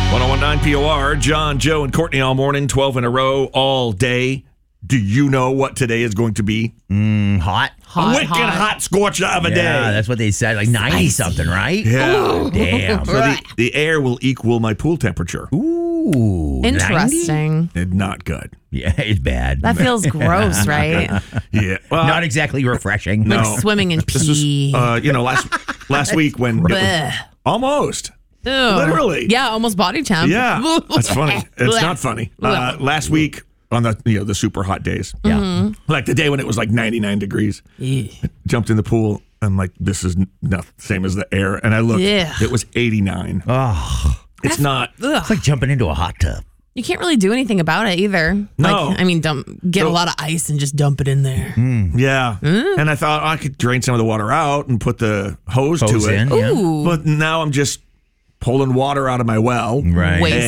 1019 POR, John, Joe, and Courtney all morning, 12 in a row, all day. Do you know what today is going to be? Hot. Wicked hot scorcher of a day. Yeah, that's what they said. Like 90-something, right? Yeah. Oh, damn. So the air will equal my pool temperature. Ooh. Interesting. Not good. Yeah, it's bad. That feels gross, right? Yeah. Well, Not exactly refreshing. No. Like swimming in this was, pee. last week when it was almost. Ew. Literally. Yeah, almost body temp. Yeah. That's funny. It's not funny. Last week on the super hot days. Yeah. Like the day when it was like 99 degrees. I jumped in the pool. I'm like, this is not the same as the air. And I looked. Yeah. It was 89. Oh, It's not. it's like jumping into a hot tub. You can't really do anything about it either. No. Like, I mean, get a lot of ice and just dump it in there. Yeah. And I thought I could drain some of the water out and put the hose to it. in, yeah. Ooh. But now I'm just pulling water out of my well. Right. Wasting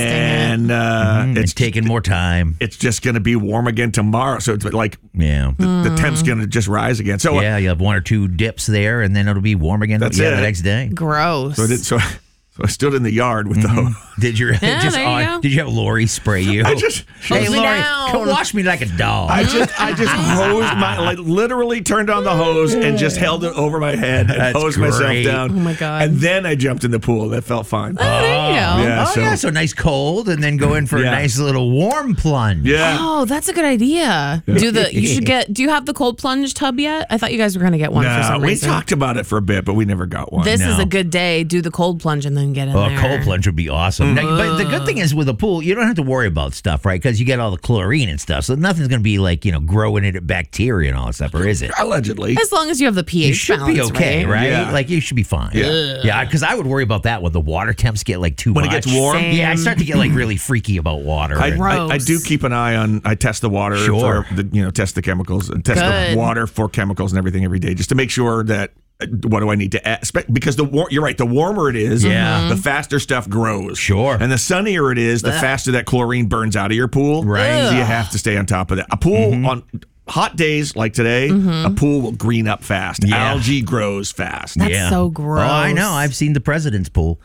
And It's taking more time. it's just going to be warm again tomorrow. So it's like Yeah. the temp's going to just rise again. So Yeah, you have one or two dips there, and then it'll be warm again That's the it. next day. Gross. So I stood in the yard with the hose. Did you there you go. Did you have Lori spray you? I just hey, Hose me Lori, down. come wash me like a dog. I just hosed literally turned on the hose and just held it over my head and That's hosed myself great. down. Oh, my God. And then I jumped in the pool. That felt fine. Oh, there you go. Yeah. Oh, so- yeah, so nice cold, and then go in for Yeah. a nice little warm plunge. Yeah. Oh, that's a good idea. Do you have the cold plunge tub yet? I thought you guys were going to get one for some we reason. talked about it for a bit, but we never got one. This is No. a good day. Do the cold plunge and then get in Oh, there. a cold plunge would be awesome. Now, but the good thing is with a pool, you don't have to worry about stuff, right? Because you get all the chlorine and stuff. So nothing's going to be like, growing into bacteria and all that stuff, or is it? Allegedly. As long as you have the pH You should be balance, okay, right? Yeah. Like you should be fine. Yeah. Because I would worry about that when the water temps get like too When much. it gets warm? Same. Yeah, I start to get like really freaky about water. I Gross. do keep an eye on. I test the water Sure. for test the chemicals and test Good. the water for chemicals and everything every day, just to make sure that what do I need to add? Because you're right. The warmer it is, Yeah. the faster stuff grows. Sure. And the sunnier it is, the faster that chlorine burns out of your pool. Right. So you have to stay on top of that. A pool on hot days like today, a pool will green up fast. Yeah. Algae grows fast. That's so gross. Oh, I know. I've seen the president's pool.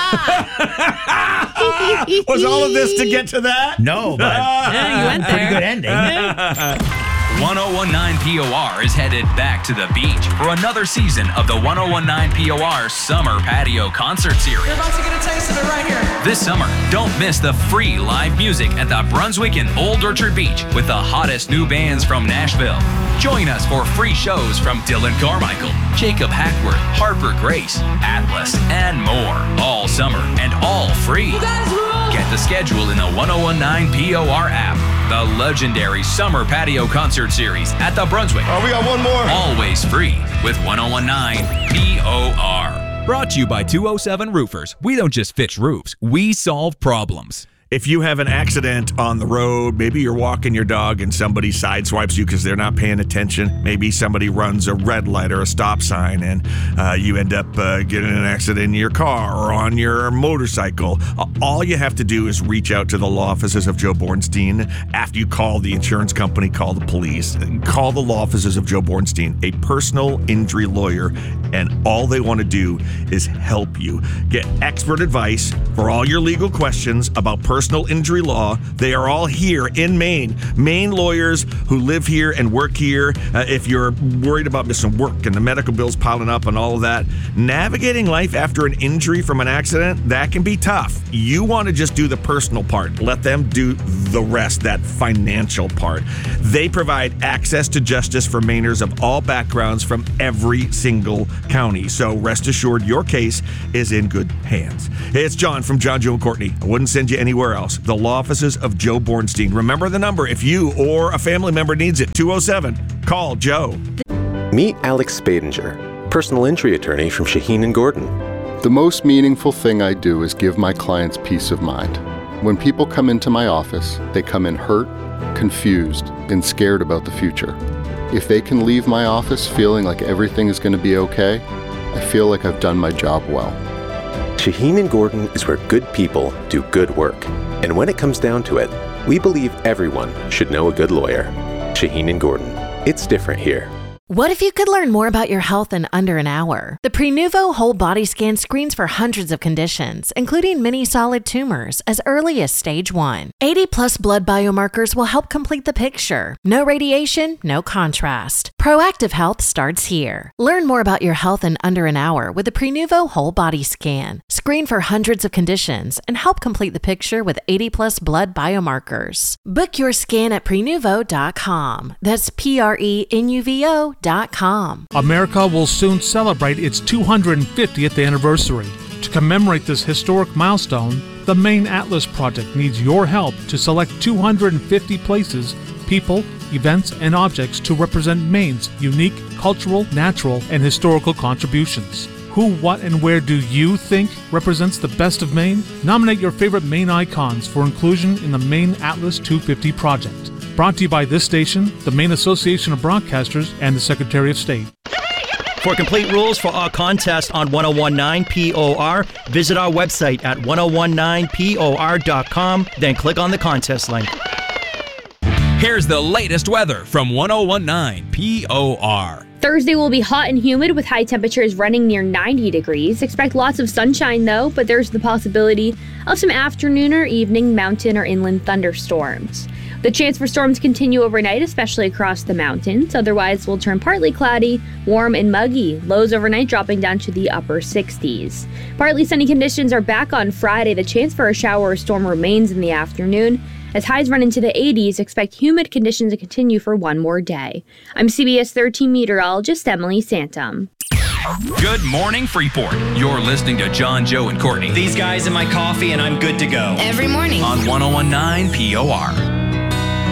Was all of this to get to that? No, but Yeah, you went pretty there. good ending. 1019 POR is headed back to the beach for another season of the 1019 POR Summer Patio Concert Series. You're about to get a taste of it right here. This summer, don't miss the free live music at the Brunswick and Old Orchard Beach with the hottest new bands from Nashville. Join us for free shows from Dylan Carmichael, Jacob Hackworth, Harper Grace, Atlas, and more. All summer and all free. Get the schedule in the 1019 POR app. The legendary Summer Patio Concert Series at the Brunswick. We got one more. Always free with 1019 POR. Brought to you by 207 Roofers. We don't just fix roofs, we solve problems. If you have an accident on the road, maybe you're walking your dog and somebody sideswipes you because they're not paying attention. Maybe somebody runs a red light or a stop sign and you end up getting in an accident in your car or on your motorcycle. All you have to do is reach out to the law offices of Joe Bornstein. After you call the insurance company, call the police, call the law offices of Joe Bornstein, a personal injury lawyer, and all they want to do is help you. Get expert advice for all your legal questions about personal injury law. They are all here in Maine. Maine lawyers who live here and work here. If you're worried about missing work and the medical bills piling up and all of that, navigating life after an injury from an accident, that can be tough. You want to just do the personal part. Let them do the rest, that financial part. They provide access to justice for Mainers of all backgrounds from every single county. So rest assured your case is in good hands. Hey, it's John from John, Joe, and Courtney. I wouldn't send you anywhere else. The law offices of Joe Bornstein. Remember the number if you or a family member needs it. 207. Call Joe. Meet Alex Spadinger, personal injury attorney from Shaheen and Gordon. The most meaningful thing I do is give my clients peace of mind. When people come into my office, they come in hurt, confused, and scared about the future. If they can leave my office feeling like everything is going to be okay, I feel like I've done my job well. Shaheen and Gordon is where good people do good work. And when it comes down to it, we believe everyone should know a good lawyer. Shaheen and Gordon. It's different here. What if you could learn more about your health in under an hour? The Prenuvo Whole Body Scan screens for hundreds of conditions, including many solid tumors, as early as stage 1. 80-plus blood biomarkers will help complete the picture. No radiation, no contrast. Proactive health starts here. Learn more about your health in under an hour with the Prenuvo Whole Body Scan. Screen for hundreds of conditions and help complete the picture with 80-plus blood biomarkers. Book your scan at Prenuvo.com. That's Prenuvo.com. America will soon celebrate its 250th anniversary. To commemorate this historic milestone, the Maine Atlas Project needs your help to select 250 places, people, events, and objects to represent Maine's unique cultural, natural, and historical contributions. Who, what, and where do you think represents the best of Maine? Nominate your favorite Maine icons for inclusion in the Maine Atlas 250 project. Brought to you by this station, the Maine Association of Broadcasters, and the Secretary of State. For complete rules for our contest on 1019 POR, visit our website at 1019POR.com, then click on the contest link. Here's the latest weather from 1019 POR. Thursday will be hot and humid with high temperatures running near 90 degrees. Expect lots of sunshine though, but there's the possibility of some afternoon or evening mountain or inland thunderstorms. The chance for storms continue overnight, especially across the mountains. Otherwise, will turn partly cloudy, warm and muggy. Lows overnight dropping down to the upper 60s. Partly sunny conditions are back on Friday. The chance for a shower or storm remains in the afternoon. As highs run into the 80s, expect humid conditions to continue for one more day. I'm CBS 13 meteorologist Emily Santum. Good morning, Freeport. You're listening to John, Joe, and Courtney. These guys in my coffee and I'm good to go. Every morning. On 1019 POR.